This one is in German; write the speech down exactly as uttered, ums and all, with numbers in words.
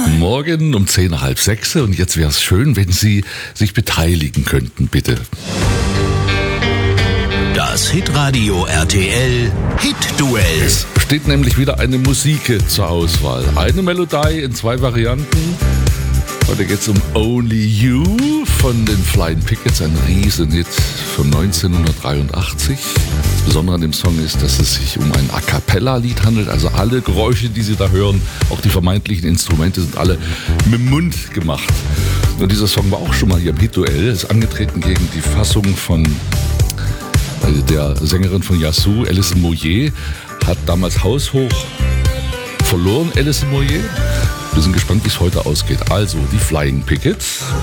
Morgen um zehn nach halb sechs und jetzt wäre es schön, wenn Sie sich beteiligen könnten, bitte. Das Hitradio R T L Hit-Duell. Es steht nämlich wieder eine Musik zur Auswahl. Eine Melodie in zwei Varianten. Heute geht es um Only You von den Flying Pickets, ein Riesenhit von neunzehnhundertdreiundachtzig. Das Besondere an dem Song ist, dass es sich um ein A-Cappella-Lied handelt. Also alle Geräusche, die Sie da hören, auch die vermeintlichen Instrumente, sind alle mit dem Mund gemacht. Und dieser Song war auch schon mal hier im Hit-Duell. Ist angetreten gegen die Fassung von der Sängerin von Yazoo, Alison Moyet. Hat damals haushoch verloren, Alison Moyet. Wir sind gespannt, wie es heute ausgeht. Also, die Flying Pickets.